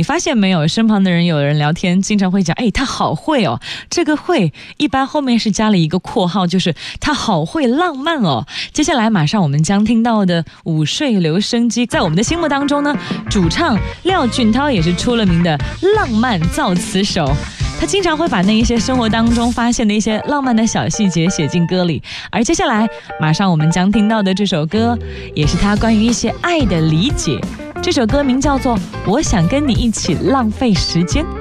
发现没有，身旁的人有人聊天经常会讲，哎，他好会哦。这个会一般后面是加了一个括号，就是他好会浪漫哦。接下来马上我们将听到的午睡留声机，在我们的心目当中呢，主唱廖俊涛也是出了名的浪漫造词手。他经常会把那一些生活当中发现的一些浪漫的小细节写进歌里，而接下来马上我们将听到的这首歌，也是他关于一些爱的理解。这首歌名叫做《我想跟你一起浪费时间》。